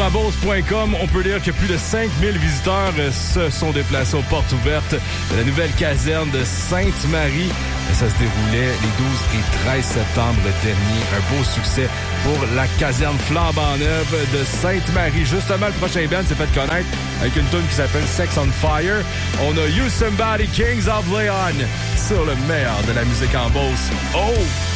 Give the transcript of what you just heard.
musicambourse.com, on peut lire que plus de 5000 visiteurs se sont déplacés aux portes ouvertes de la nouvelle caserne de Sainte-Marie. Ça se déroulait les 12 et 13 septembre dernier. Un beau succès pour la caserne flambant neuve de Sainte-Marie. Justement, le prochain band s'est fait connaître avec une tune qui s'appelle Sex on Fire. On a You Somebody, Kings of Leon, sur le meilleur de la musique en Beauce. Oh!